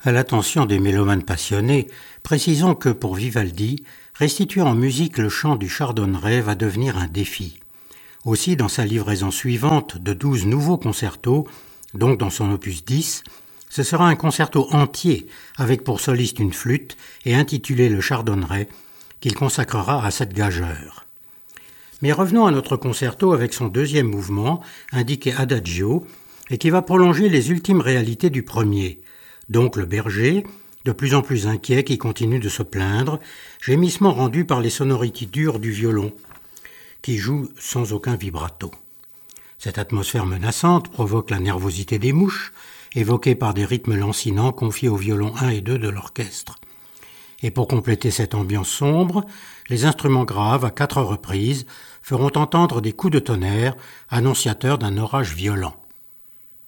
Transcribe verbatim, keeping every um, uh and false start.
À l'attention des mélomanes passionnés, précisons que pour Vivaldi, restituer en musique le chant du Chardonneret va devenir un défi. Aussi, dans sa livraison suivante de douze nouveaux concertos, donc dans son opus dix, ce sera un concerto entier avec pour soliste une flûte et intitulé le Chardonneret qu'il consacrera à cette gageure. Mais revenons à notre concerto avec son deuxième mouvement, indiqué Adagio, et qui va prolonger les ultimes réalités du premier. Donc le berger, de plus en plus inquiet, qui continue de se plaindre, gémissement rendu par les sonorités dures du violon, qui joue sans aucun vibrato. Cette atmosphère menaçante provoque la nervosité des mouches, évoquée par des rythmes lancinants confiés aux violons un et deux de l'orchestre. Et pour compléter cette ambiance sombre, les instruments graves, à quatre reprises, feront entendre des coups de tonnerre, annonciateurs d'un orage violent.